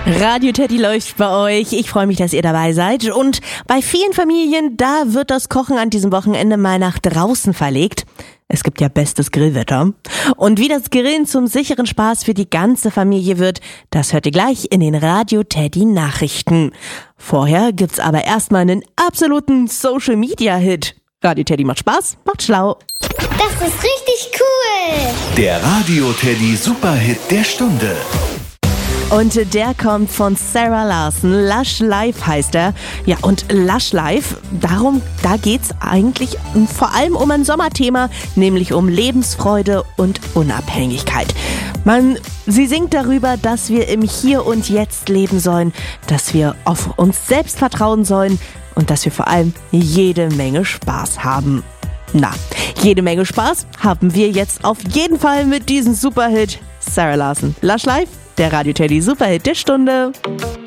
Radio Teddy läuft bei euch. Ich freue mich, dass ihr dabei seid. Und bei vielen Familien, da wird das Kochen an diesem Wochenende mal nach draußen verlegt. Es gibt ja bestes Grillwetter. Und wie das Grillen zum sicheren Spaß für die ganze Familie wird, das hört ihr gleich in den Radio Teddy Nachrichten. Vorher gibt's aber erstmal einen absoluten Social Media Hit. Radio Teddy macht Spaß, macht schlau. Das ist richtig cool. Der Radio Teddy Superhit der Stunde. Und der kommt von Sarah Larson. Lush Life heißt er. Ja, und Lush Life, da geht's eigentlich vor allem um ein Sommerthema, nämlich um Lebensfreude und Unabhängigkeit. Sie singt darüber, dass wir im Hier und Jetzt leben sollen, dass wir auf uns selbst vertrauen sollen und dass wir vor allem jede Menge Spaß haben. Na, jede Menge Spaß haben wir jetzt auf jeden Fall mit diesem Superhit. Sarah Larson, Lush Life, der Radio Teddy Superhit der Stunde.